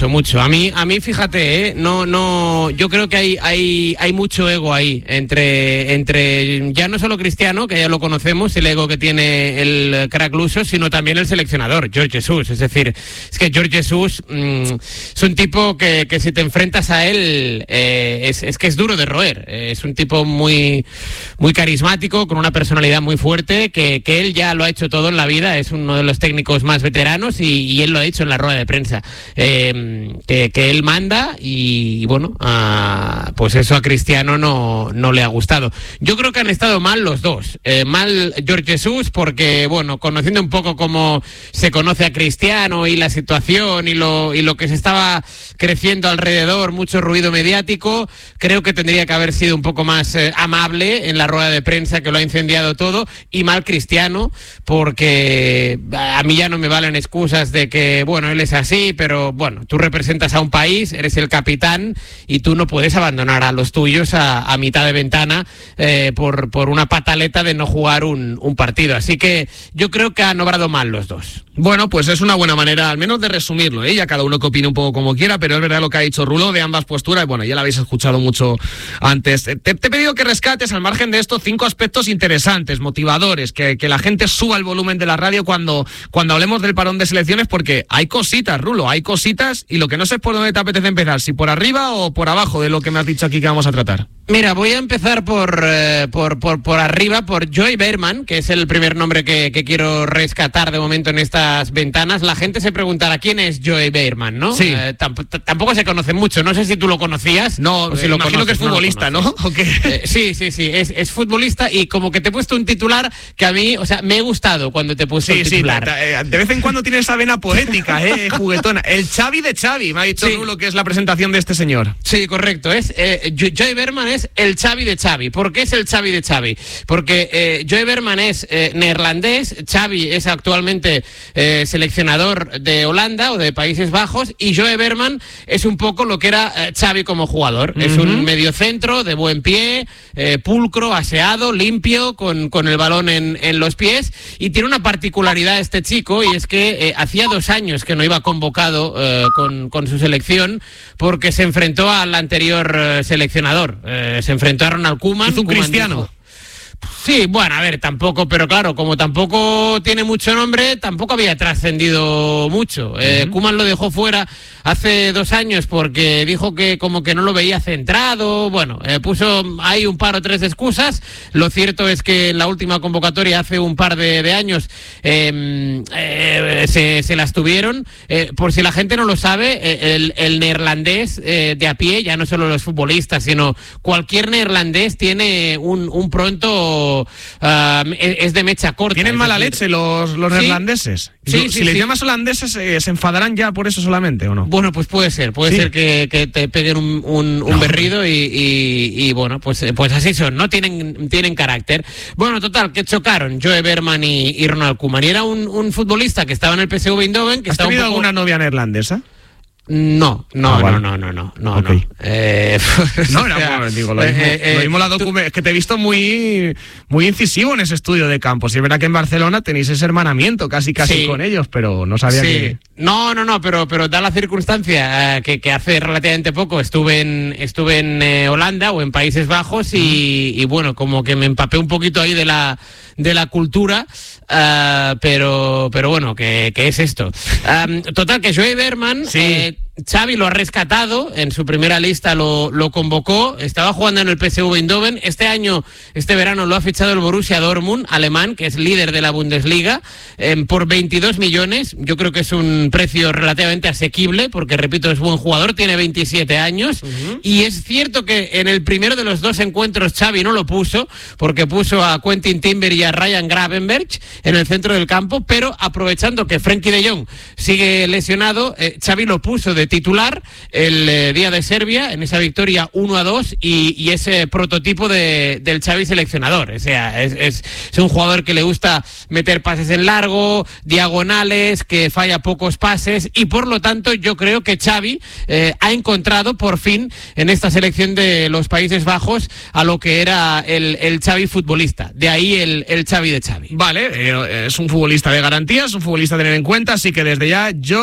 mucho. A mí, fíjate, no, yo creo que hay mucho ego ahí entre ya no solo Cristiano, que ya lo conocemos, el ego que tiene el crack luso, sino también el seleccionador, Jorge Jesús. Es decir, es que Jorge Jesús es un tipo que si te enfrentas a él es que es duro de roer. Es un tipo muy, muy carismático, con una personalidad muy fuerte, que él ya lo ha hecho todo en la vida, es uno de los técnicos más veteranos y él lo ha dicho en la rueda de prensa, que él manda y bueno, pues eso a Cristiano no le ha gustado. Yo creo que han estado mal los dos. Mal Jorge Jesús porque, bueno, conociendo un poco cómo se conoce a Cristiano y la situación y lo que se estaba creciendo alrededor, mucho ruido mediático, creo que tendría que haber sido un poco más amable en la rueda de prensa, que lo ha incendiado todo, y mal Cristiano porque a mí ya no me valen excusas de que, bueno, él es así, pero bueno, tú representas a un país, eres el capitán y tú no puedes abandonar a los tuyos a mitad de ventana por una pataleta de no jugar un partido. Así que yo creo que han obrado mal los dos. Bueno, pues es una buena manera al menos de resumirlo, ya cada uno que opine un poco como quiera, pero es verdad lo que ha dicho Rulo de ambas posturas, bueno, ya lo habéis escuchado mucho antes. Te he pedido que rescates al margen de estos 5 aspectos interesantes, motivadores, que la gente suba el volumen de la radio cuando hablemos del parón de selecciones, porque hay cositas, Rulo, hay cositas, y lo que no sé es por dónde te apetece empezar, si por arriba o por abajo de lo que me has dicho aquí que vamos a tratar. Mira, voy a empezar por arriba, por Joey Berman, que es el primer nombre que quiero rescatar de momento en estas ventanas. La gente se preguntará quién es Joey Berman, ¿no? Sí. Tampoco se conoce mucho, no sé si tú lo conocías. No, o si lo imagino conoces, que es futbolista, ¿no? ¿O qué? Sí, es futbolista, y como que te he puesto un titular que a mí, o sea, me he gustado cuando te puse el titular. Sí, de vez en cuando tiene esa vena poética, juguetona. El Xavi de Xavi, me ha dicho Rulo, que es la presentación de este señor. Sí, correcto, Joey Berman es el Xavi de Xavi. ¿Por qué es el Xavi de Xavi? Porque Joey Berman es neerlandés, Xavi es actualmente seleccionador de Holanda o de Países Bajos, y Joey Berman es un poco lo que era Xavi como jugador. Es un mediocentro de buen pie, pulcro, aseado, limpio, con el balón en los pies, y tiene una particularidad este chico, y es que hacía 2 años que no iba convocado con su selección, porque se enfrentó al anterior seleccionador, se enfrentó a Ronald Koeman. ¿Hizo un Cristiano? Sí, bueno, a ver, tampoco, pero claro, como tampoco tiene mucho nombre, tampoco había trascendido mucho. Koeman lo dejó fuera hace 2 años porque dijo que como que no lo veía centrado. Bueno, puso ahí un par o 3 excusas. Lo cierto es que en la última convocatoria hace un par de años se las tuvieron. Por si la gente no lo sabe, el neerlandés de a pie, ya no solo los futbolistas, sino cualquier neerlandés tiene un pronto... es de mecha corta. ¿Tienen mala leche los neerlandeses? Sí, si les llamas holandeses, ¿se enfadarán ya por eso solamente o no? Bueno, pues puede ser que te peguen un berrido y bueno, pues así son, ¿no? Tienen carácter. Bueno, total, que chocaron Joey Berman y Ronald Koeman. Y era un futbolista que estaba en el PSV Eindhoven. ¿Has tenido alguna novia neerlandesa? No. Okay. Lo mismo la es que te he visto muy incisivo en ese estudio de campo. Si es verdad que en Barcelona tenéis ese hermanamiento casi con ellos, pero no sabía que... No, pero da la circunstancia que hace relativamente poco estuve en Holanda o en Países Bajos y bueno, como que me empapé un poquito ahí de la cultura, pero bueno, que es esto. Total, que Joey Berman... Xavi lo ha rescatado, en su primera lista lo convocó, estaba jugando en el PSV Eindhoven, este verano lo ha fichado el Borussia Dortmund, alemán, que es líder de la Bundesliga, por 22 millones, yo creo que es un precio relativamente asequible, porque repito, es buen jugador, tiene 27 años, y es cierto que en el primero de los 2 encuentros Xavi no lo puso, porque puso a Quentin Timber y a Ryan Gravenberch en el centro del campo, pero aprovechando que Frenkie de Jong sigue lesionado, Xavi lo puso de titular el día de Serbia en esa victoria 1-2 y ese prototipo del Xavi seleccionador. O sea, es un jugador que le gusta meter pases en largo, diagonales, que falla pocos pases y por lo tanto yo creo que Xavi ha encontrado por fin en esta selección de los Países Bajos a lo que era el Xavi futbolista. De ahí el Xavi de Xavi. Vale, es un futbolista de garantías, un futbolista a tener en cuenta, así que desde ya Joey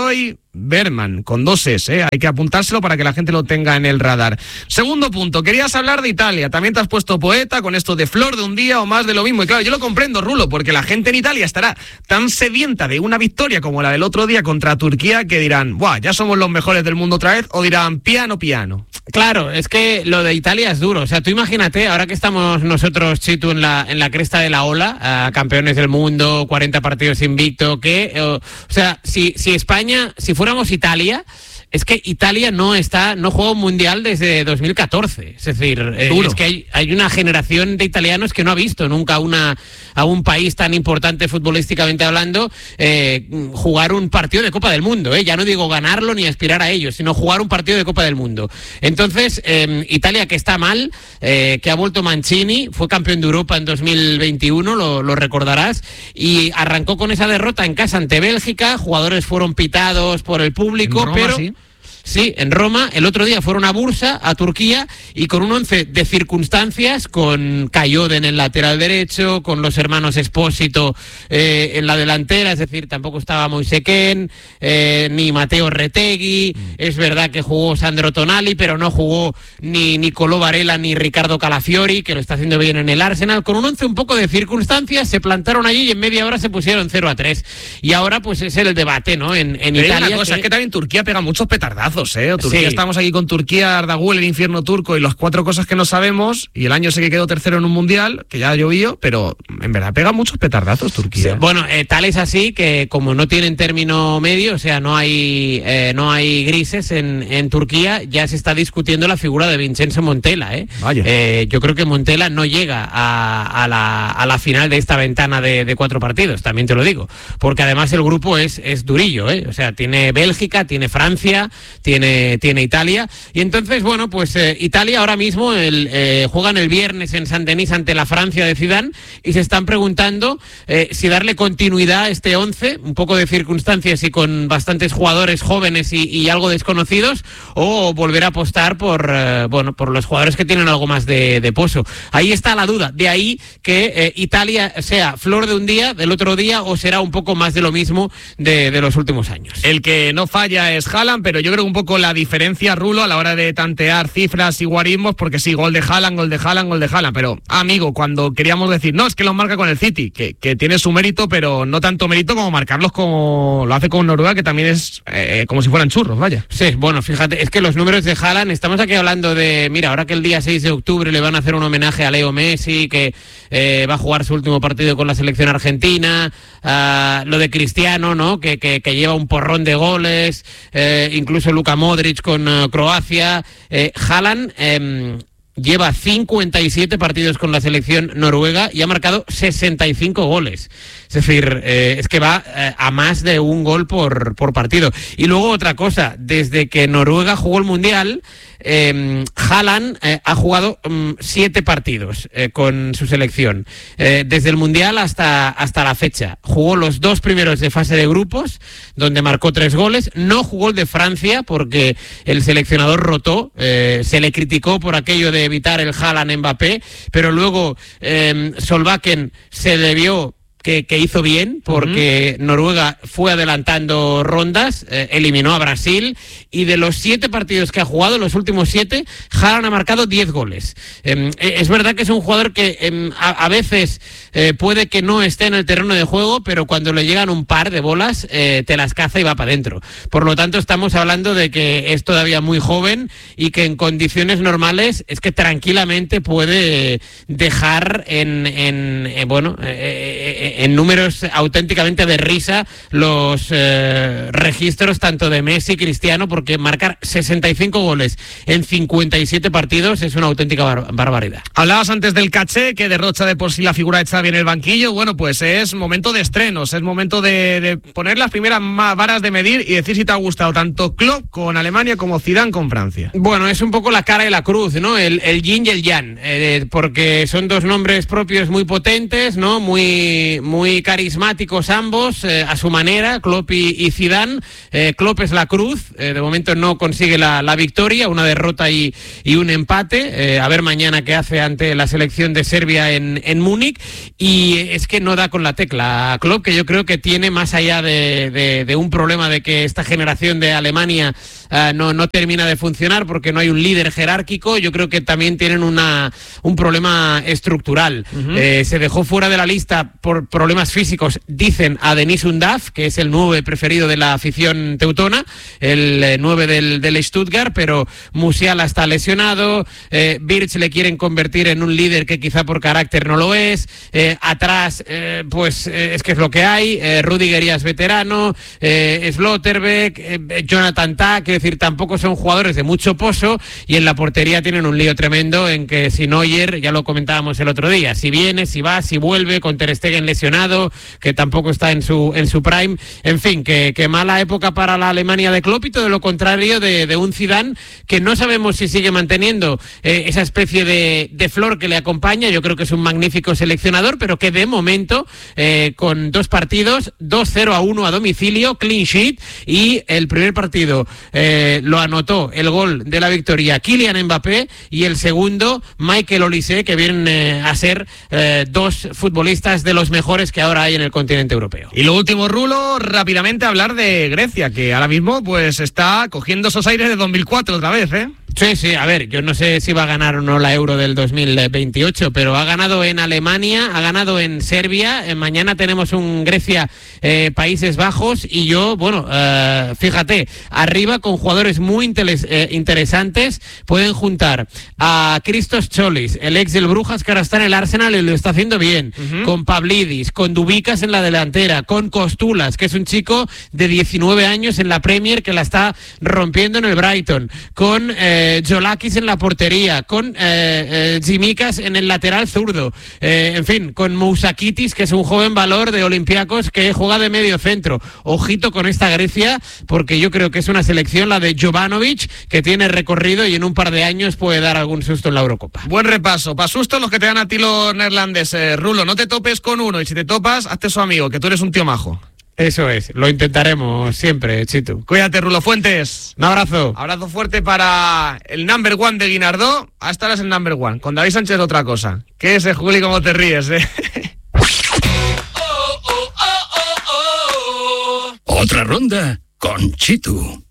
Berman, con 2 S, hay que apuntárselo para que la gente lo tenga en el radar. Segundo punto, querías hablar de Italia, también te has puesto poeta con esto de flor de un día o más de lo mismo, y claro, yo lo comprendo, Rulo, porque la gente en Italia estará tan sedienta de una victoria como la del otro día contra Turquía que dirán, ¡buah, ya somos los mejores del mundo otra vez! O dirán, piano. Claro, es que lo de Italia es duro, o sea, tú imagínate, ahora que estamos nosotros, Chitu, en la cresta de la ola, campeones del mundo, 40 partidos invicto, o sea, si España, si fuéramos Italia, es que Italia no juega un mundial desde 2014. Es decir, es que hay una generación de italianos que no ha visto nunca a un país tan importante futbolísticamente hablando jugar un partido de Copa del Mundo. Ya no digo ganarlo ni aspirar a ello, sino jugar un partido de Copa del Mundo. Entonces, Italia, que está mal, que ha vuelto Mancini, fue campeón de Europa en 2021, lo recordarás, y arrancó con esa derrota en casa ante Bélgica. Jugadores fueron pitados por el público, Roma, pero... ¿sí? Sí, en Roma. El otro día fueron a Bursa, a Turquía, y con un 11 de circunstancias, con Kayode en el lateral derecho, con los hermanos Espósito en la delantera, es decir, tampoco estaba Moise Kean, ni Matteo Retegui. Es verdad que jugó Sandro Tonali, pero no jugó ni Nicolò Varela ni Ricardo Calafiori, que lo está haciendo bien en el Arsenal. Con un 11 un poco de circunstancias, se plantaron allí y en media hora se pusieron 0-3. Y ahora pues es el debate, ¿no? En Italia. Una cosa, es que también Turquía pega muchos petardazos. Turquía, sí. Estamos aquí con Turquía, Ardagul, el infierno turco y las 4 cosas que no sabemos, y el año sé que quedó tercero en un mundial, que ya llovió, pero en verdad pega muchos petardazos Turquía. Sí, bueno, tal es así que como no tienen término medio, o sea, no hay grises en Turquía, ya se está discutiendo la figura de Vincenzo Montella. Vaya. Yo creo que Montella no llega a la final de esta ventana de 4 partidos, también te lo digo, porque además el grupo es durillo, o sea, tiene Bélgica, tiene Francia, tiene Italia, y entonces, bueno, pues Italia ahora mismo juegan el viernes en Saint-Denis ante la Francia de Zidane, y se están preguntando si darle continuidad a este 11, un poco de circunstancias y con bastantes jugadores jóvenes y algo desconocidos, o volver a apostar por los jugadores que tienen algo más de pozo. Ahí está la duda, de ahí que Italia sea flor de un día, del otro día, o será un poco más de lo mismo de los últimos años. El que no falla es Haaland, pero yo creo un poco la diferencia, Rulo, a la hora de tantear cifras y guarismos, porque sí, gol de Haaland, pero amigo, cuando queríamos decir, no, es que los marca con el City, que tiene su mérito, pero no tanto mérito como marcarlos como lo hace con Noruega, que también es como si fueran churros, vaya. Sí, bueno, fíjate, es que los números de Haaland, estamos aquí hablando de, mira, ahora que el día 6 de octubre le van a hacer un homenaje a Leo Messi, que va a jugar su último partido con la selección argentina, lo de Cristiano, ¿no? Que lleva un porrón de goles, incluso Luka Modric con Croacia. Haaland lleva 57 partidos con la selección noruega y ha marcado 65 goles. Es decir, es que va a más de un gol por partido. Y luego otra cosa, desde que Noruega jugó el Mundial, Haaland ha jugado 7 partidos con su selección. Desde el Mundial hasta la fecha. Jugó los 2 primeros de fase de grupos, donde marcó 3 goles. No jugó el de Francia porque el seleccionador rotó. Se le criticó por aquello de evitar el Haaland-Mbappé, pero luego Solbakken se debió que hizo bien, porque Noruega fue adelantando rondas, eliminó a Brasil, y de los 7 partidos que ha jugado, los últimos 7, Haaland ha marcado 10 goles. Es verdad que es un jugador que a veces puede que no esté en el terreno de juego, pero cuando le llegan un par de bolas, te las caza y va para adentro. Por lo tanto, estamos hablando de que es todavía muy joven y que en condiciones normales es que tranquilamente puede dejar en números auténticamente de risa los registros tanto de Messi y Cristiano, porque marcar 65 goles en 57 partidos es una auténtica barbaridad. Hablabas antes del caché que derrocha de por sí la figura de Xavi en el banquillo. Bueno, pues es momento de estrenos, es momento de poner las primeras varas de medir y decir si te ha gustado tanto Klopp con Alemania como Zidane con Francia. Bueno, es un poco la cara y la cruz, ¿no? El yin y el yang, porque son 2 nombres propios muy potentes, ¿no? Muy muy carismáticos ambos, a su manera, Klopp y Zidane. Klopp es la cruz, de momento no consigue la victoria, una derrota y un empate. A ver mañana qué hace ante la selección de Serbia en Múnich. Y es que no da con la tecla Klopp, que yo creo que tiene, más allá de un problema de que esta generación de Alemania no termina de funcionar porque no hay un líder jerárquico, yo creo que también tienen un problema estructural. Se dejó fuera de la lista por problemas físicos, dicen, a Denis Undav, que es el 9 preferido de la afición teutona, el 9 del Stuttgart, pero Musiala está lesionado, Wirtz le quieren convertir en un líder que quizá por carácter no lo es, atrás es que es lo que hay, Rüdiger ya es veterano, Slotterbeck, Jonathan Tah, quiero decir, tampoco son jugadores de mucho pozo, y en la portería tienen un lío tremendo en que si Neuer, ya lo comentábamos el otro día, si viene, si va, si vuelve, con Ter Stegen lesionado, que tampoco está en su prime, en fin, que mala época para la Alemania de Klopp, y todo lo contrario de un Zidane que no sabemos si sigue manteniendo esa especie de flor que le acompaña. Yo creo que es un magnífico seleccionador, pero que de momento, con 2 partidos, 2-0-1 a domicilio, clean sheet, y el primer partido lo anotó el gol de la victoria Kylian Mbappé, y el segundo Michael Olise, que vienen a ser 2 futbolistas de los mejores que ahora hay en el continente europeo. Y lo último, Rulo, rápidamente hablar de Grecia, que ahora mismo pues está cogiendo esos aires de 2004 otra vez, ¿eh? Sí, a ver, yo no sé si va a ganar o no la Euro del 2028, pero ha ganado en Alemania, ha ganado en Serbia, mañana tenemos un Grecia Países Bajos, y yo, fíjate, arriba con jugadores muy interesantes, pueden juntar a Christos Cholis, el ex del Brujas, que ahora está en el Arsenal y lo está haciendo bien, con Pavlidis, con Dubicas en la delantera, con Costulas, que es un chico de 19 años en la Premier que la está rompiendo en el Brighton, con Jolakis en la portería, con Tsimikas en el lateral zurdo, en fin, con Mousakitis, que es un joven valor de Olympiacos que juega de medio centro. Ojito con esta Grecia, porque yo creo que es una selección, la de Jovanovic, que tiene recorrido y en un par de años puede dar algún susto en la Eurocopa. Buen repaso, para susto los que te dan a ti los neerlandeses. Rulo, no te topes con uno, y si te topas, hazte su amigo, que tú eres un tío majo. Eso es, lo intentaremos siempre, Chitu. Cuídate, Rulo Fuentes. Un abrazo. Abrazo fuerte para el number 1 de Guinardó. Hasta ahora es el number 1. Con David Sánchez otra cosa. ¿Qué es, Juli, cómo te ríes, Otra ronda con Chitu.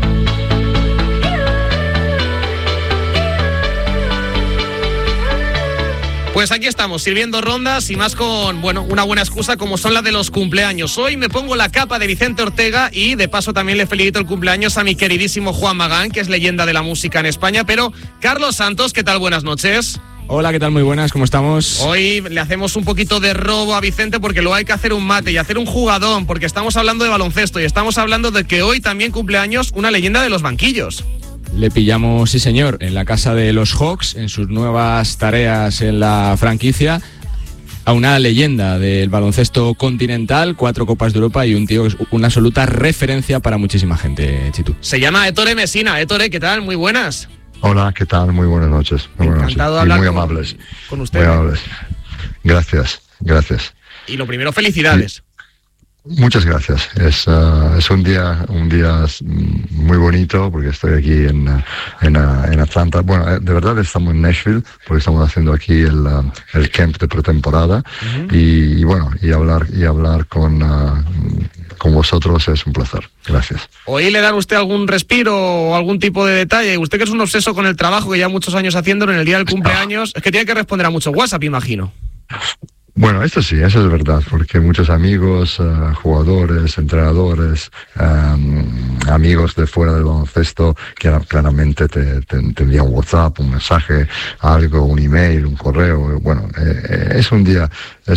Pues aquí estamos, sirviendo rondas, y más con, una buena excusa como son las de los cumpleaños. Hoy me pongo la capa de Vicente Ortega, y de paso también le felicito el cumpleaños a mi queridísimo Juan Magán, que es leyenda de la música en España. Pero Carlos Santos, ¿qué tal? Buenas noches. Hola, ¿qué tal? Muy buenas, ¿cómo estamos? Hoy le hacemos un poquito de robo a Vicente, porque luego hay que hacer un mate y hacer un jugadón, porque estamos hablando de baloncesto y estamos hablando de que hoy también cumpleaños una leyenda de los banquillos. Le pillamos, sí señor, en la casa de los Hawks, en sus nuevas tareas en la franquicia, a una leyenda del baloncesto continental, 4 Copas de Europa, y un tío que es una absoluta referencia para muchísima gente, Chitu. Se llama Ettore Messina. Ettore, ¿qué tal? Muy buenas. Hola, ¿qué tal? Muy buenas noches. Encantado de hablar muy amables. Con usted. Muy amables. Gracias. Y lo primero, felicidades. Muchas gracias. Es un día muy bonito, porque estoy aquí en Atlanta. Bueno, de verdad estamos en Nashville, porque estamos haciendo aquí el camp de pretemporada. Y hablar con vosotros es un placer. Gracias. ¿Hoy le dan usted algún respiro o algún tipo de detalle? Usted, que es un obseso con el trabajo, que lleva muchos años haciéndolo, en el día del cumpleaños, es que tiene que responder a mucho WhatsApp, imagino. Bueno, eso es verdad, porque muchos amigos, jugadores, entrenadores, amigos de fuera del baloncesto, que claramente te envían un WhatsApp, un mensaje, algo, un email, un correo. Bueno, es un día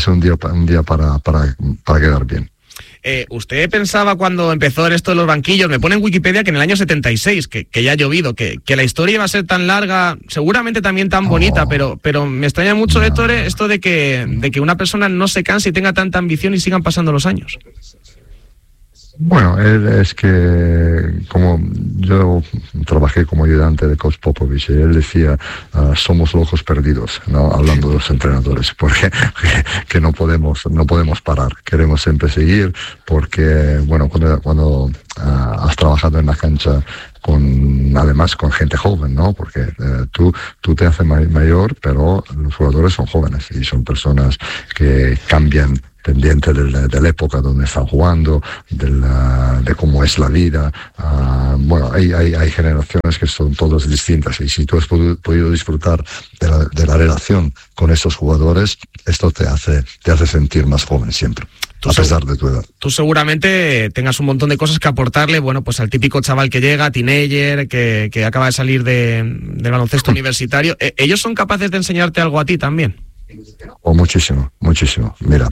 para quedar bien. ¿Usted pensaba, cuando empezó en esto de los banquillos, me pone en Wikipedia que en el año 76, que ya ha llovido, que la historia iba a ser tan larga, seguramente también tan bonita, pero me extraña mucho, Héctor, esto de que una persona no se canse y tenga tanta ambición y sigan pasando los años? Bueno, es que como yo trabajé como ayudante de Coach Popovich, y él decía, somos locos perdidos, ¿no? Hablando de los entrenadores, porque que no podemos parar, queremos siempre seguir, porque bueno, cuando has trabajado en la cancha además con gente joven, ¿no? Porque tú te haces mayor, pero los jugadores son jóvenes y son personas que cambian pendiente de la época donde están jugando, de cómo es la vida. Bueno, hay generaciones que son todas distintas, y si tú has podido disfrutar de la relación con estos jugadores, esto te hace sentir más joven siempre, a pesar de tu edad. Tú seguramente tengas un montón de cosas que aportarle, bueno, pues al típico chaval que llega, teenager, que acaba de salir del baloncesto universitario. ¿Ellos son capaces de enseñarte algo a ti también? Muchísimo. Mira,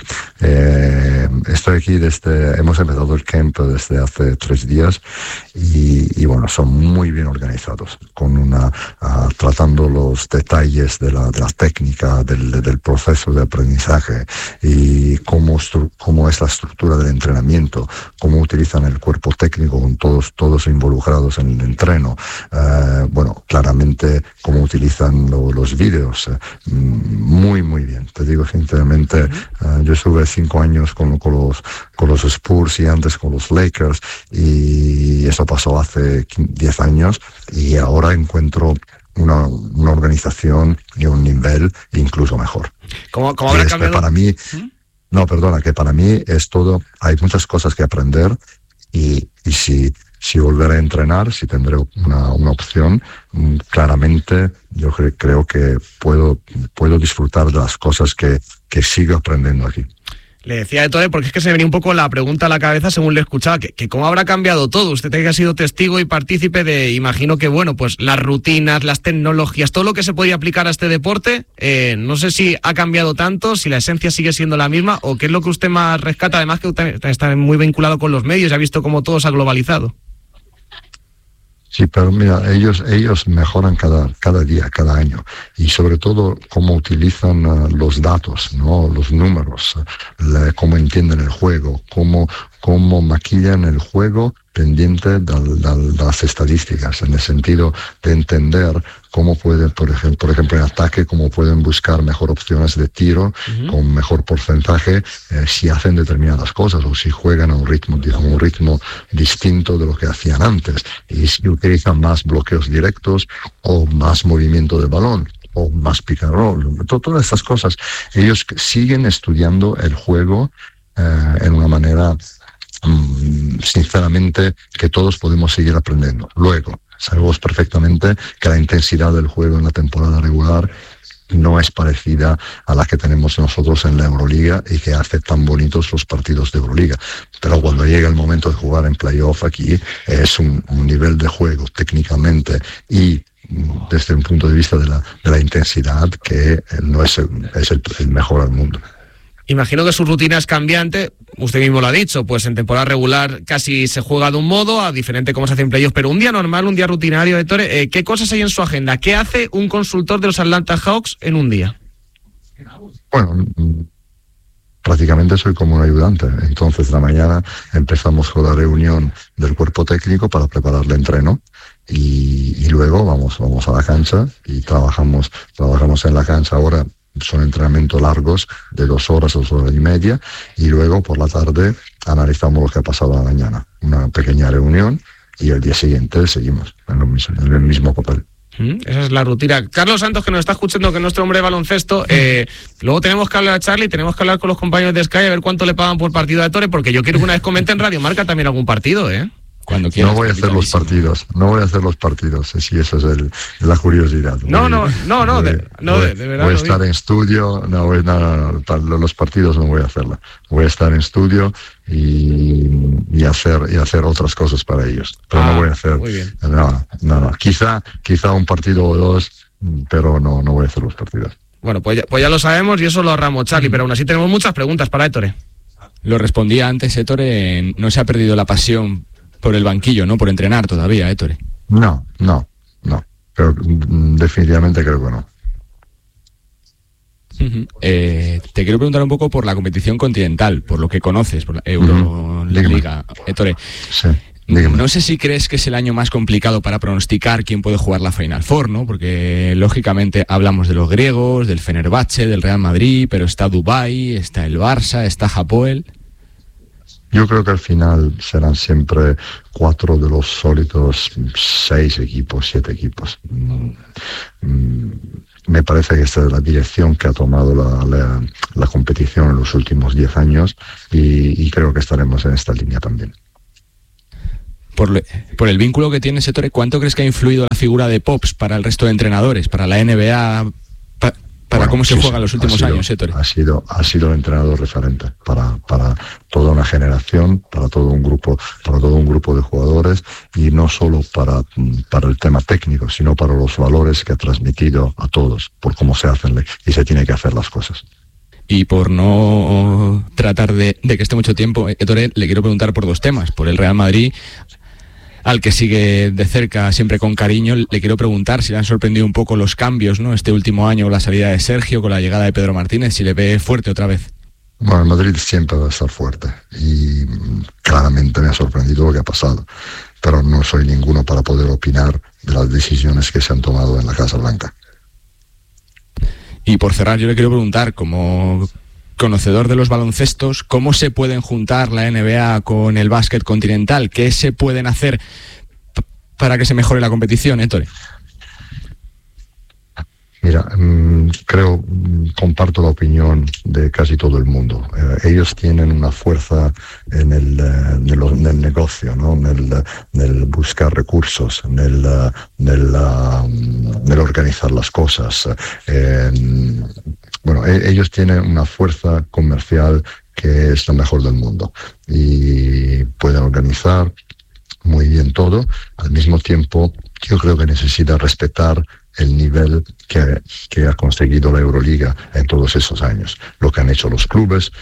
estoy aquí hemos empezado el camp desde hace 3 días y bueno, son muy bien organizados, tratando los detalles de la técnica, del proceso de aprendizaje y cómo es la estructura del entrenamiento, cómo utilizan el cuerpo técnico con todos involucrados en el entreno. Bueno, claramente cómo utilizan los vídeos, muy bien. Te digo sinceramente, yo estuve 5 años con los Spurs y antes con los Lakers, y eso pasó hace 10 años, y ahora encuentro una organización y un nivel incluso mejor. ¿Cómo habrá cambiado? Para mí, que para mí es todo, hay muchas cosas que aprender, y si volveré a entrenar, si tendré una opción, claramente yo creo que puedo disfrutar de las cosas que sigo aprendiendo aquí. Le decía de todo, porque es que se venía un poco la pregunta a la cabeza según le escuchaba, que cómo habrá cambiado todo. Usted que ha sido testigo y partícipe de, imagino que bueno, pues las rutinas, las tecnologías, todo lo que se podía aplicar a este deporte, no sé si ha cambiado tanto, si la esencia sigue siendo la misma, o qué es lo que usted más rescata, además que usted está muy vinculado con los medios y ha visto cómo todo se ha globalizado. Sí, pero mira, ellos mejoran cada día, cada año, y sobre todo cómo utilizan los datos, ¿no? Los números, cómo entienden el juego, cómo maquillan el juego pendiente de las estadísticas, en el sentido de entender cómo pueden, por ejemplo, en ataque, cómo pueden buscar mejor opciones de tiro, con mejor porcentaje, si hacen determinadas cosas, o si juegan a un ritmo distinto de lo que hacían antes, y si utilizan más bloqueos directos, o más movimiento de balón, o más pick and roll. Todas estas cosas, ellos siguen estudiando el juego en una manera, sinceramente, que todos podemos seguir aprendiendo. Luego, sabemos perfectamente que la intensidad del juego en la temporada regular no es parecida a la que tenemos nosotros en la Euroliga, y que hace tan bonitos los partidos de Euroliga. Pero cuando llega el momento de jugar en playoff, aquí es un nivel de juego técnicamente y desde un punto de vista de la intensidad que no es el mejor del mundo. Imagino que su rutina es cambiante, usted mismo lo ha dicho, pues en temporada regular casi se juega de un modo, a diferente como se hace en playoff, pero un día normal, un día rutinario, Héctor, ¿qué cosas hay en su agenda? ¿Qué hace un consultor de los Atlanta Hawks en un día? Bueno, prácticamente soy como un ayudante. Entonces, la mañana empezamos con la reunión del cuerpo técnico para preparar el entreno, y luego vamos a la cancha y trabajamos en la cancha. Ahora son entrenamientos largos de 2 horas, 2 horas y media, y luego por la tarde analizamos lo que ha pasado la mañana. Una pequeña reunión, y el día siguiente seguimos en el mismo papel. Esa es la rutina. Carlos Santos, que nos está escuchando, que es nuestro hombre de baloncesto, luego tenemos que hablar a Charlie, tenemos que hablar con los compañeros de Sky a ver cuánto le pagan por partido de Torre, porque yo quiero que una vez comente en Radio Marca también algún partido, Cuando quieras. No voy a hacer los partidos, sí, eso es la curiosidad. De verdad. Voy a estar en estudio, los partidos no voy a hacerla. Voy a estar en estudio y hacer otras cosas para ellos. Pero no voy a hacer, no. Quizá un partido o 2, pero no voy a hacer los partidos. Bueno, pues ya lo sabemos, y eso lo ahorramos, Charlie, pero aún así tenemos muchas preguntas para Héctor. Lo respondía antes, Héctor, no se ha perdido la pasión por el banquillo, ¿no? Por entrenar todavía, Héctor. No. Pero definitivamente creo que no. Te quiero preguntar un poco por la competición continental, por lo que conoces, por la Euroliga. Ettore, Sí. Dígame. no sé si crees que es el año más complicado para pronosticar quién puede jugar la Final Four, ¿no? Porque lógicamente hablamos de los griegos, del Fenerbahce, del Real Madrid, pero está Dubái, está el Barça, está Hapoel. Yo creo que al final serán siempre 4 de los sólidos 6 equipos, 7 equipos. Me parece que esta es la dirección que ha tomado la competición en los últimos 10 años y creo que estaremos en esta línea también. Por el vínculo que tiene Ettore, ¿cuánto crees que ha influido la figura de Pops para el resto de entrenadores, para la NBA, para cómo se juega en los últimos años, Ettore? Ha sido el entrenador referente para toda una generación, para todo un grupo de jugadores, y no solo para el tema técnico, sino para los valores que ha transmitido a todos, por cómo se hacen y se tiene que hacer las cosas. Y por no tratar de que esté mucho tiempo, Ettore, le quiero preguntar por 2 temas. Por el Real Madrid, al que sigue de cerca siempre con cariño, le quiero preguntar si le han sorprendido un poco los cambios, ¿no? Este último año, la salida de Sergio, con la llegada de Pedro Martínez, si le ve fuerte otra vez. Bueno, el Madrid siempre va a estar fuerte y claramente me ha sorprendido lo que ha pasado, pero no soy ninguno para poder opinar de las decisiones que se han tomado en la Casa Blanca. Y por cerrar, yo le quiero preguntar, como conocedor de los baloncestos, ¿cómo se pueden juntar la NBA con el básquet continental? ¿Qué se pueden hacer para que se mejore la competición, Ettore? Mira, comparto la opinión de casi todo el mundo. Ellos tienen una fuerza en el negocio, ¿no? En el buscar recursos, en el organizar las cosas. Bueno, ellos tienen una fuerza comercial que es la mejor del mundo y pueden organizar muy bien todo. Al mismo tiempo, yo creo que necesita respetar el nivel que ha conseguido la Euroliga en todos esos años, lo que han hecho los clubes,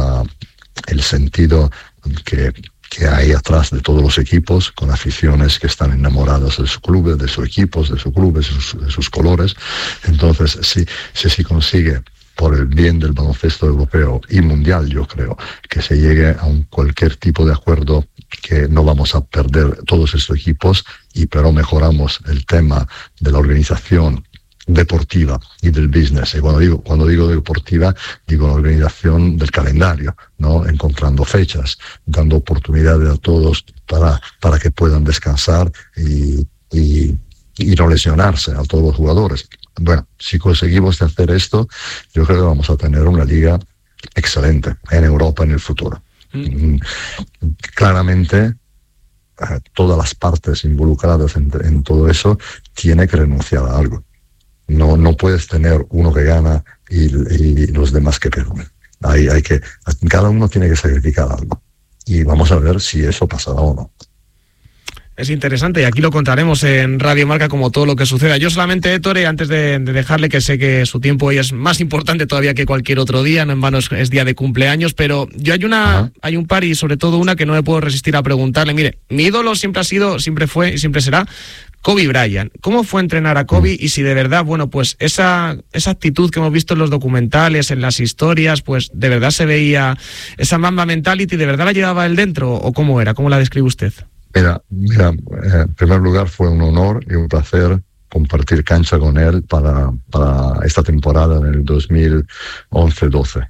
el sentido que hay atrás de todos los equipos, con aficiones que están enamoradas de su club, de sus equipos, de su club, de sus colores. Entonces, si se consigue, por el bien del baloncesto europeo y mundial, yo creo, que se llegue a cualquier tipo de acuerdo, que no vamos a perder todos estos equipos, pero mejoramos el tema de la organización deportiva y del business. Y cuando digo deportiva, digo la organización del calendario, ¿no? Encontrando fechas, dando oportunidades a todos para que puedan descansar y no lesionarse a todos los jugadores. Bueno, si conseguimos hacer esto, yo creo que vamos a tener una liga excelente en Europa en el futuro. Claramente, todas las partes involucradas en todo eso tienen que renunciar a algo. No puedes tener uno que gana y los demás que pierden. Cada uno tiene que sacrificar algo. Y vamos a ver si eso pasará o no. Es interesante y aquí lo contaremos en Radio Marca como todo lo que suceda. Yo solamente, Ettore, antes de dejarle, que sé que su tiempo hoy es más importante todavía que cualquier otro día, no en vano es día de cumpleaños, pero yo hay un par y sobre todo una que no me puedo resistir a preguntarle. Mire, mi ídolo siempre fue y siempre será Kobe Bryant. ¿Cómo fue entrenar a Kobe? Y si de verdad, bueno, pues esa actitud que hemos visto en los documentales, en las historias, pues de verdad se veía esa Mamba mentality, ¿de verdad la llevaba él dentro o cómo era? ¿Cómo la describe usted? Mira, en primer lugar fue un honor y un placer compartir cancha con él para esta temporada en el 2011-12.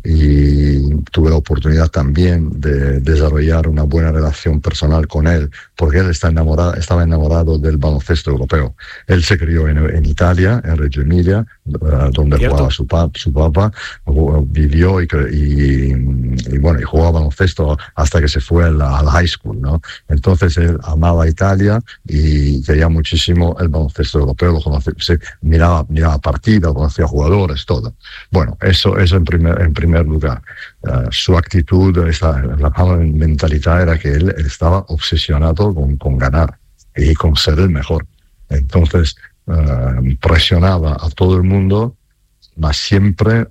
Y tuve la oportunidad también de desarrollar una buena relación personal con él, porque él estaba enamorado del baloncesto europeo. Él se crió en Italia, en Reggio Emilia, donde jugaba su papá, vivió y jugaba baloncesto hasta que se fue al high school, ¿no? Entonces él amaba Italia y quería muchísimo el baloncesto europeo, lo conocía, miraba partidos, conocía jugadores, todo. Bueno, eso en primer lugar. Su actitud, la mentalidad era que él estaba obsesionado con ganar y con ser el mejor. Entonces presionaba a todo el mundo, mas siempre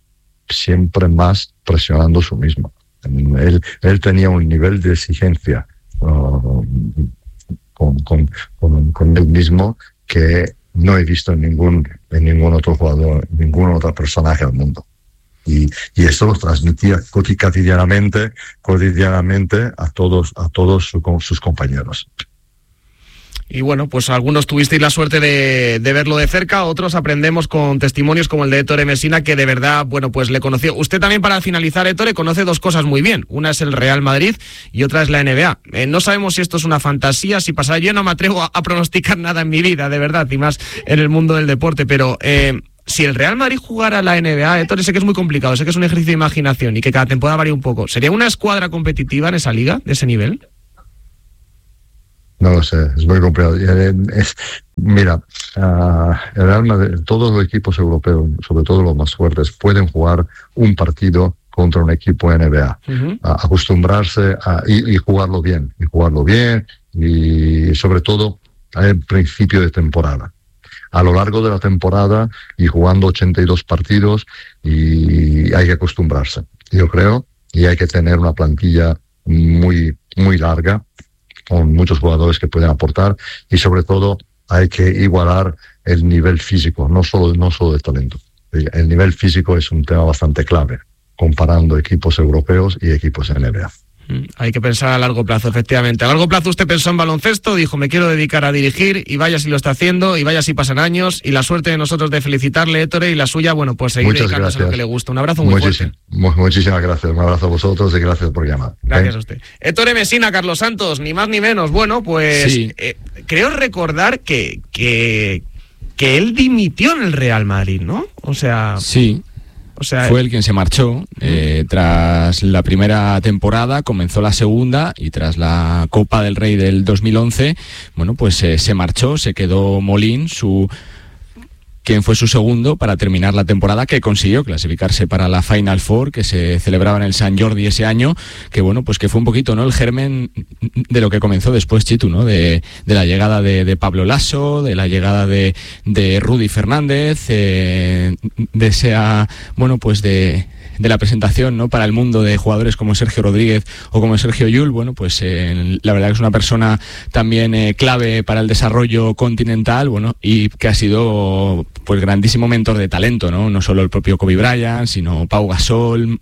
más presionando a sí mismo. Él tenía un nivel de exigencia con él mismo que no he visto en ningún otro jugador, ningún otro personaje del mundo. Y esto lo transmitía cotidianamente a todos sus compañeros. Y bueno, pues algunos tuvisteis la suerte de verlo de cerca, otros aprendemos con testimonios como el de Ettore Messina, que de verdad, bueno, pues le conoció. Usted también, para finalizar, Ettore, conoce dos cosas muy bien. Una es el Real Madrid y otra es la NBA. No sabemos si esto es una fantasía, si pasará. Yo no me atrevo a pronosticar nada en mi vida, de verdad, y más en el mundo del deporte, pero si el Real Madrid jugara la NBA, Ettore, sé que es muy complicado, sé que es un ejercicio de imaginación y que cada temporada varía un poco. ¿Sería una escuadra competitiva en esa liga, de ese nivel? No lo sé, es muy complicado. Mira, el Real Madrid, todos los equipos europeos, sobre todo los más fuertes, pueden jugar un partido contra un equipo NBA. Acostumbrarse y jugarlo bien, y sobre todo al principio de temporada. A lo largo de la temporada y jugando 82 partidos, y hay que acostumbrarse, yo creo, y hay que tener una plantilla muy, muy larga, con muchos jugadores que pueden aportar, y sobre todo hay que igualar el nivel físico, no solo de talento. El nivel físico es un tema bastante clave, comparando equipos europeos y equipos NBA. Hay que pensar a largo plazo, efectivamente. A largo plazo usted pensó en baloncesto, dijo, me quiero dedicar a dirigir, y vaya si lo está haciendo, y vaya si pasan años, y la suerte de nosotros de felicitarle, Ettore, y la suya, bueno, pues seguir dedicándose a lo que le gusta. Un abrazo muy fuerte. Muchísimas gracias, un abrazo a vosotros y gracias por llamar. Gracias a usted. Ettore Messina, Carlos Santos, ni más ni menos. Bueno, pues sí. Creo recordar que él dimitió en el Real Madrid, ¿no? O sea... Sí. Fue él quien se marchó tras la primera temporada, comenzó la segunda, y tras la Copa del Rey del 2011, bueno, pues se marchó, se quedó Molín, quien fue su segundo, para terminar la temporada, que consiguió clasificarse para la Final Four, que se celebraba en el Sant Jordi ese año, que bueno, pues que fue un poquito, ¿no?, el germen de lo que comenzó después, Chitu, ¿no?, de la llegada de Pablo Lasso, de la llegada de Rudy Fernández, de esa, bueno, pues de la presentación, ¿no?, para el mundo de jugadores como Sergio Rodríguez o como Sergio Llull. Bueno, pues la verdad que es una persona también clave para el desarrollo continental, bueno, y que ha sido pues grandísimo mentor de talento, no solo el propio Kobe Bryant, sino Pau Gasol,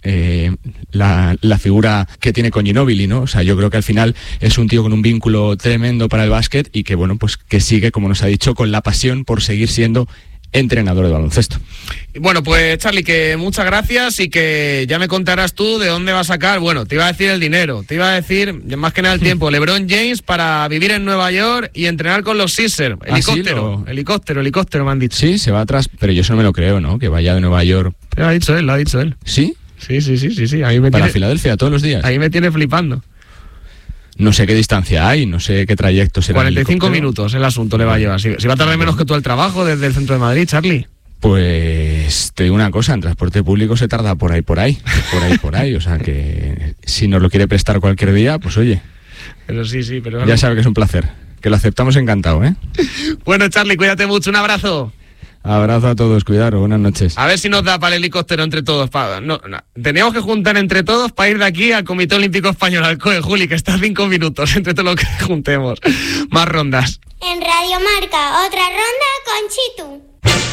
la figura que tiene con Ginóbili, ¿no? O sea, yo creo que al final es un tío con un vínculo tremendo para el básquet, y que bueno, pues que sigue, como nos ha dicho, con la pasión por seguir siendo entrenador de baloncesto. Bueno, pues Charly, que muchas gracias, y que ya me contarás tú de dónde va a sacar, bueno, te iba a decir el dinero, te iba a decir más que nada el tiempo, LeBron James para vivir en Nueva York y entrenar con los Sixers. Helicóptero me han dicho. Sí, se va atrás, pero yo eso no me lo creo, ¿no?, que vaya de Nueva York. Lo ha dicho él. ¿Sí? Sí. Ahí me para Filadelfia todos los días. Ahí me tiene flipando. No sé qué distancia hay, no sé qué trayecto será. 45 minutos el asunto le va a llevar. Si va a tardar menos que tú el trabajo desde el centro de Madrid, Charly. Pues te digo una cosa, en transporte público se tarda por ahí. O sea que si nos lo quiere prestar cualquier día, pues oye. Pero sí, pero... Ya sabe que es un placer, que lo aceptamos encantado, ¿eh? Bueno, Charly, cuídate mucho, un abrazo. Abrazo a todos, cuidaros, buenas noches. A ver si nos da para el helicóptero entre todos. Teníamos que juntar entre todos para ir de aquí al Comité Olímpico Español, al COE, Juli, que está a 5 minutos, entre todo lo que juntemos. Más rondas. En Radio Marca, otra ronda con Chitu.